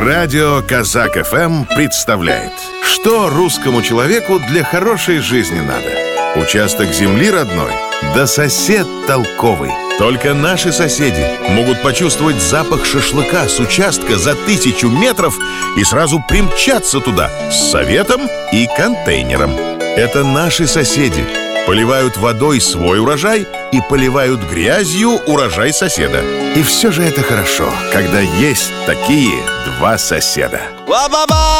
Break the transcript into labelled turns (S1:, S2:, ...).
S1: Радио Казак ФМ представляет, что русскому человеку для хорошей жизни надо. Участок земли родной, да сосед толковый. Только наши соседи могут почувствовать запах шашлыка с участка за 1000 метров и сразу примчаться туда с советом и контейнером. Это наши соседи. Поливают водой свой урожай и поливают грязью урожай соседа. И все же это хорошо, когда есть такие два соседа.